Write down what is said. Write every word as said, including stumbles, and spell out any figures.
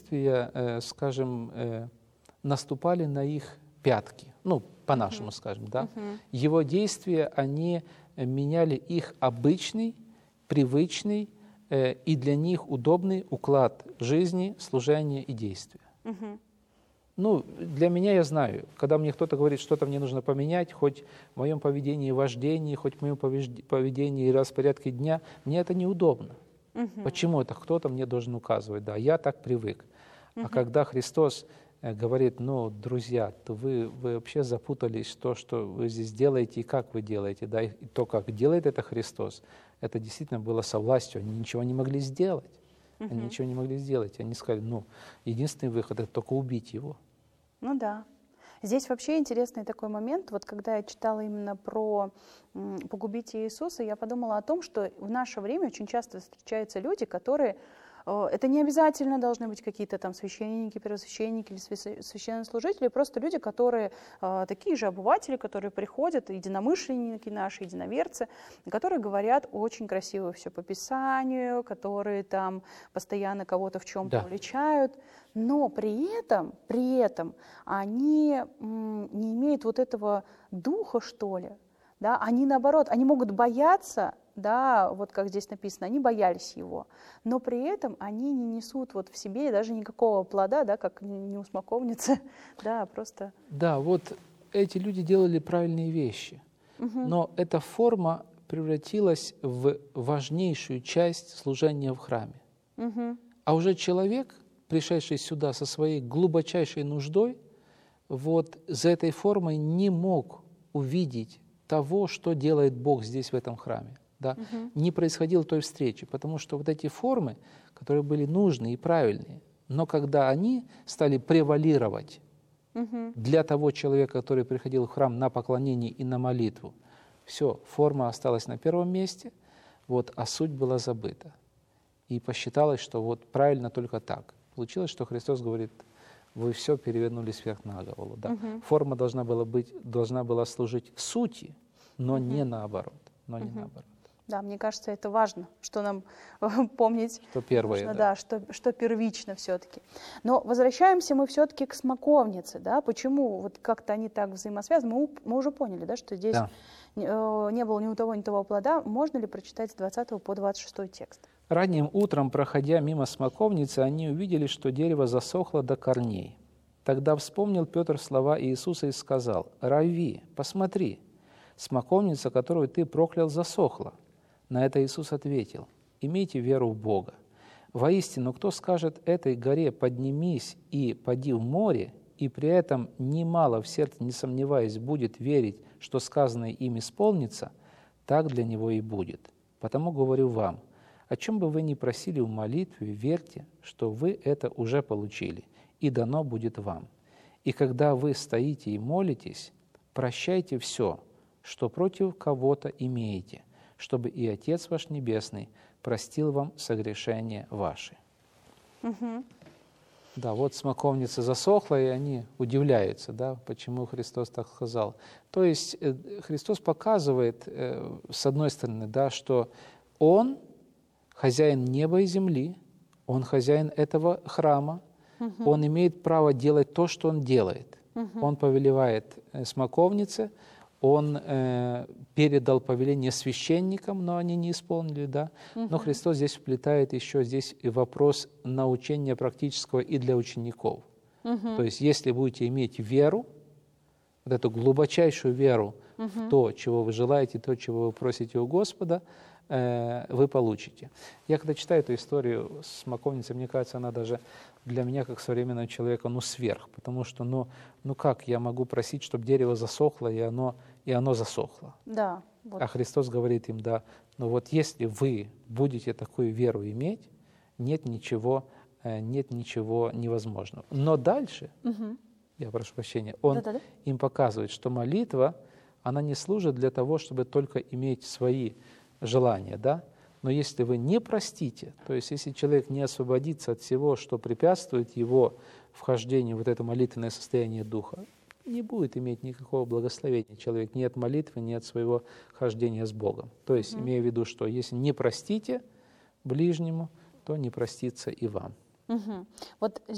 действия, э, скажем, э, наступали на их пятки, ну, по-нашему, uh-huh. скажем, да. Uh-huh. Его действия, они меняли их обычный, привычный э, и для них удобный уклад жизни, служения и действия. Uh-huh. Ну, для меня, я знаю, когда мне кто-то говорит, что-то мне нужно поменять, хоть в моем поведении и вождении, хоть в моем поведении и распорядке дня, мне это неудобно. Uh-huh. Почему это кто-то мне должен указывать? Да, я так привык. Uh-huh. А когда Христос говорит, ну, друзья, то вы, вы вообще запутались в то, что вы здесь делаете и как вы делаете, да, и то, как делает это Христос, это действительно было со властью, они ничего не могли сделать, uh-huh. они ничего не могли сделать, они сказали, ну, единственный выход — это только убить его. Ну да. Здесь вообще интересный такой момент, вот когда я читала именно про м, погубить Иисуса, я подумала о том, что в наше время очень часто встречаются люди, которые это не обязательно должны быть какие-то там священники, первосвященники или священнослужители, просто люди, которые э, такие же обыватели, которые приходят, единомышленники наши, единоверцы, которые говорят очень красиво все по Писанию, которые там постоянно кого-то в чем-то да. уличают, но при этом, при этом они м, не имеют вот этого духа, что ли, да, они наоборот, они могут бояться, да, вот как здесь написано, они боялись его, но при этом они не несут вот в себе даже никакого плода, да, как не у смоковницы, да, просто... Да, вот эти люди делали правильные вещи, угу. но эта форма превратилась в важнейшую часть служения в храме. Угу. А уже человек, пришедший сюда со своей глубочайшей нуждой, вот за этой формой не мог увидеть того, что делает Бог здесь, в этом храме. Да? Uh-huh. Не происходило той встречи, потому что вот эти формы, которые были нужны и правильные, но когда они стали превалировать uh-huh. для того человека, который приходил в храм на поклонение и на молитву, все, форма осталась на первом месте, вот, а суть была забыта. И посчиталось, что вот правильно только так. Получилось, что Христос говорит, вы все перевернули сверх на голову. Да? Uh-huh. Форма должна была быть, должна была служить сути, но uh-huh. не наоборот. Но uh-huh. не наоборот. Да, мне кажется, это важно, что нам помнить. Что первое, нужно, да. да, что, что первично все-таки. Но возвращаемся мы все-таки к смоковнице, да, почему вот как-то они так взаимосвязаны, мы, мы уже поняли, да, что здесь да. не, не было ни у того, ни того плода. Можно ли прочитать с двадцатого по двадцать шестой текст? Ранним утром, проходя мимо смоковницы, они увидели, что дерево засохло до корней. Тогда вспомнил Петр слова Иисуса и сказал, «Рави, посмотри, смоковница, которую ты проклял, засохла». На это Иисус ответил, «Имейте веру в Бога. Воистину, кто скажет этой горе «поднимись и поди в море», и при этом немало в сердце не сомневаясь будет верить, что сказанное им исполнится, так для него и будет. Потому говорю вам, о чем бы вы ни просили в молитве, верьте, что вы это уже получили, и дано будет вам. И когда вы стоите и молитесь, прощайте все, что против кого-то имеете, чтобы и Отец ваш Небесный простил вам согрешения ваши». Угу. Да, вот смоковница засохла, и они удивляются, да, почему Христос так сказал. То есть Христос показывает, с одной стороны, да, что Он хозяин неба и земли, Он хозяин этого храма, угу. Он имеет право делать то, что Он делает. Угу. Он повелевает смоковнице, Он э, передал повеление священникам, но они не исполнили, да. Угу. Но Христос здесь вплетает еще здесь и вопрос научения практического и для учеников. Угу. То есть, если будете иметь веру, вот эту глубочайшую веру угу. в то, чего вы желаете, то, чего вы просите у Господа, э, вы получите. Я когда читаю эту историю с смоковницей, мне кажется, она даже для меня, как современного человека, ну, сверх. Потому что, ну, ну как я могу просить, чтобы дерево засохло, и оно, и оно засохло? Да. Вот. А Христос говорит им, да, ну вот если вы будете такую веру иметь, нет ничего, нет ничего невозможного. Но дальше, угу. я прошу прощения, Он Да-да-да. им показывает, что молитва, она не служит для того, чтобы только иметь свои желания, да? Но если вы не простите, то есть если человек не освободится от всего, что препятствует его вхождению в вот это молитвенное состояние духа, не будет иметь никакого благословения человек ни от молитвы, ни от своего хождения с Богом. То есть, mm-hmm. имея в виду, что если не простите ближнему, то не простится и вам. Mm-hmm. Вот